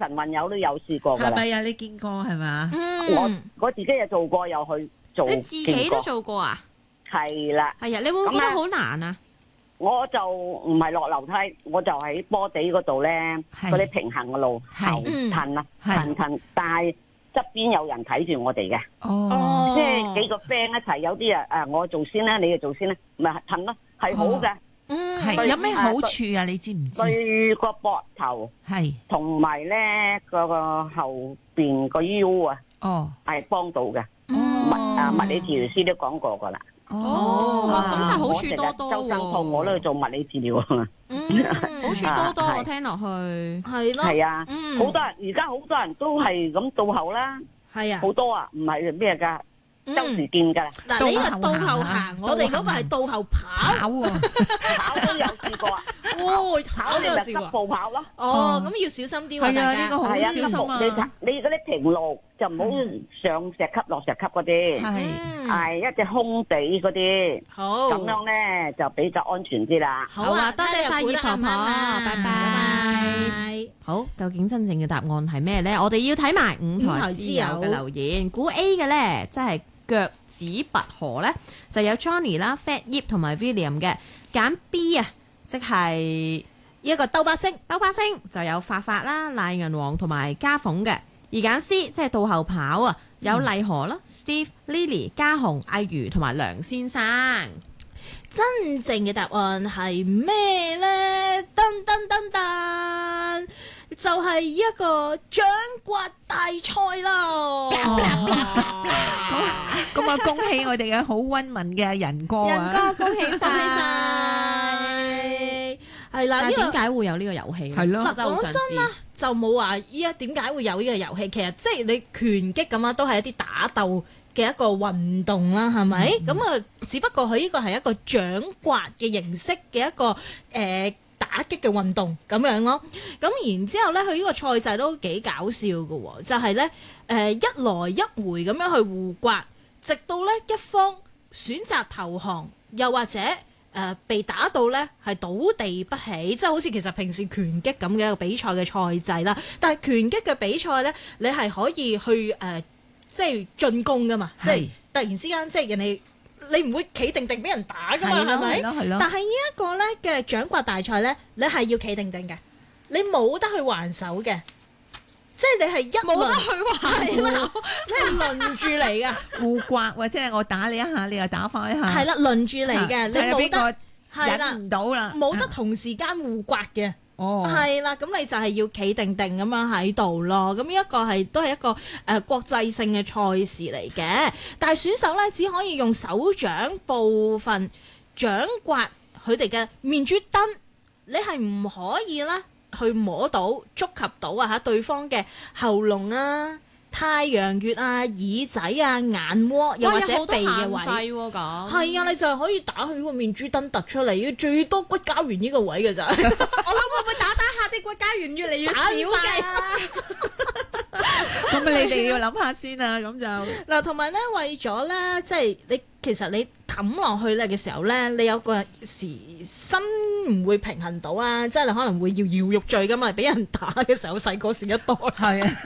晨運友都有試過㗎啦。 係咪啊？你見過係嘛？ 我自己又做過，又去做， 你自己都做過啊？ 係啦。 係啊，你會唔會覺得好難啊？ 我就唔係落樓梯，我就喺波地嗰度咧，嗰啲平衡嘅路後褪啦，褪，但係側邊有人睇住我哋嘅，即係幾個 friend 一齊，有啲我做先啦，你就做先啦，咪褪咯，係好嘅。 係有咩好處啊？你知唔知？ 對個膊頭係，同埋咧個後邊個腰係幫到嘅。物理治療師都講過噶啦。 咁就好處多多喎。 周身痛我都去做物理治療啊。 好處多多，我聽落去係咯。 係啊，好多人而家好多人都係咁倒後啦。係啊，好多啊，唔係咩噶。周時見噶啦， 嗱你呢個倒後行，我哋嗰個係倒後跑跑都有試過啊， 跑都有試過， 急步跑咯。 咁要小心啲喎，大家。 呢個好小心啊！ 你嗰啲平路就唔好上石級落石級嗰啲，係一隻空地嗰啲， 好咁樣咧就比較安全啲啦。 好啊，多謝晒葉婆婆，拜拜。好，究竟真正嘅答案係咩咧？我哋要睇埋五台之友嘅留言，估 A 嘅咧，即係腳趾拔河咧，就有 Johnny 啦、Fat 葉同埋 William 嘅。揀 B 啊，即係一個兜巴星就有發發啦、賴銀王同埋家鳳嘅。而揀 C 即係倒後跑啊，有麗河啦、Steve、Lily、嘉紅、阿如同埋梁先生。 真正嘅答案係咩咧？噔噔噔噔，就係一個掌摑大賽啦！ 咁啊，恭喜我哋嘅好溫文嘅仁哥啊！ 仁哥，恭喜晒！ 係啦，呢個點解會有呢個遊戲咧？ 係咯， 嗱，講真啦，就冇話依家點解會有呢個遊戲。其實即係你拳擊咁啊，都係一啲打鬥嘅一個運動啦，係咪？咁啊，只不過佢呢個係一個掌摑嘅形式嘅一個打擊嘅運動咁樣咯。咁然之後咧，佢呢個賽制都幾搞笑嘅喎，就係咧一來一回咁樣去互摑，直到咧一方選擇投降，又或者被打到咧係倒地不起，即係好似其實平時拳擊咁嘅一個比賽嘅賽制啦。但係拳擊嘅比賽咧，你係可以去即係進攻噶嘛，即係突然之間即係人哋你唔會企定定俾人打噶嘛，係咪？但係呢一個咧嘅掌摑大賽咧，你係要企定定嘅，你冇得去還手嘅，即係你係一冇得去還手， 你係輪住嚟嘅互摑或者係我打你一下，你又打翻一下， 係啦，輪住嚟嘅，你冇得忍唔到啦， 冇得同時間互摑嘅。係啦，咁你就係要企定定咁樣喺度咯。咁呢一個都係一個國際性嘅賽事嚟嘅，但係選手咧只可以用手掌部分掌摑佢哋嘅面珠墩，你係唔可以咧去摸到、觸及到啊對方嘅喉嚨啊、太陽穴啊、耳仔啊、眼窩，又或者鼻嘅位。係啊，你就係可以打佢個面珠墩突出嚟，最多骨膠原呢個位嘅咋。我諗會唔會打下啲骨膠原越嚟越少嘅？ 咁你哋要諗下先啊，咁就嗱，同埋咧為咗咧，即係其實你冚落去咧嘅時候咧，你有個時身唔會平衡到啊，即係你可能會搖搖欲墜噶嘛，俾人打嘅時候，細個時一代係啊。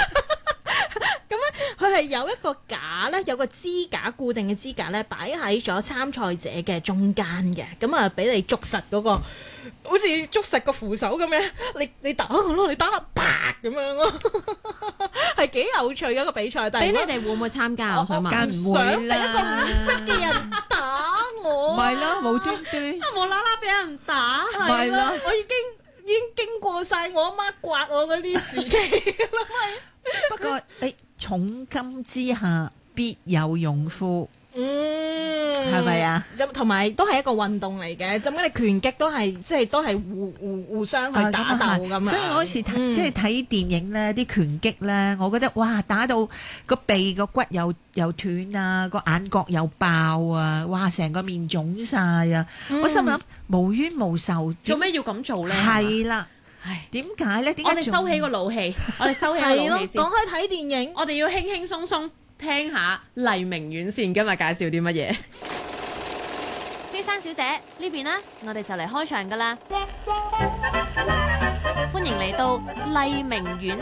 佢係有一個架咧，有個支架固定嘅支架咧，擺喺咗參賽者嘅中間嘅，咁啊俾你捉實嗰個，好似捉實個扶手咁樣，你打我咯，你打啦，啪咁樣咯，係幾有趣嘅一個比賽。但係你哋會唔會參加？我想問。 梗唔會啦， 一個唔識嘅人打我， 唔係啦，無端端， 無啦啦俾人打， 係啦，我已經經過晒我阿媽刮我嗰啲時期啦。 不過重金之下必有勇夫，係咪啊？ 咁同埋都係一個運動嚟嘅，咁你拳擊都係即係都係互相去打鬥咁樣。所以嗰時即係睇電影咧，啲拳擊咧，我覺得哇，打到個鼻個骨又斷啊，個眼角又爆啊，哇，成個面腫晒啊！我心諗無冤無仇， 做咩要咁做咧？ 係啦。點解咧？ 我哋收起個怒氣，我哋收起個怒氣先。 講開睇電影， 我哋要輕輕鬆鬆聽下黎明院線今日介紹啲乜嘢。先生小姐呢邊呢，我哋就嚟開場噶啦，歡迎嚟到黎明院